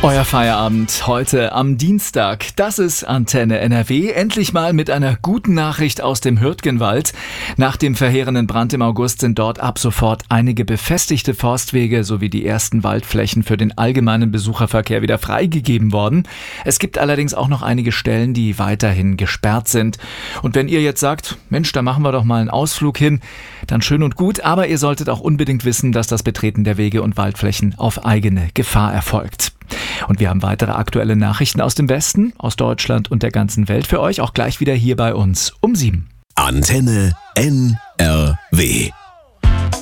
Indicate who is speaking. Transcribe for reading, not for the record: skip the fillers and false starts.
Speaker 1: Euer Feierabend heute am Dienstag. Das ist Antenne NRW. Endlich mal mit einer guten Nachricht aus dem Hürtgenwald. Nach dem verheerenden Brand im August sind dort ab sofort einige befestigte Forstwege sowie die ersten Waldflächen für den allgemeinen Besucherverkehr wieder freigegeben worden. Es gibt allerdings auch noch einige Stellen, die weiterhin gesperrt sind. Und wenn ihr jetzt sagt, Mensch, da machen wir doch mal einen Ausflug hin, dann schön und gut. Aber ihr solltet auch unbedingt wissen, dass das Betreten der Wege und Waldflächen auf eigene Gefahr erfolgt. Und wir haben weitere aktuelle Nachrichten aus dem Westen, aus Deutschland und der ganzen Welt für euch, auch gleich wieder hier bei uns um 7.
Speaker 2: Antenne NRW.